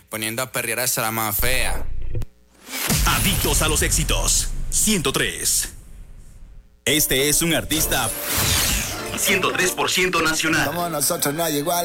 poniendo a perrear a la más fea. Adictos a los éxitos. 103. Este es un artista 103% nacional. Como nosotros no hay igual.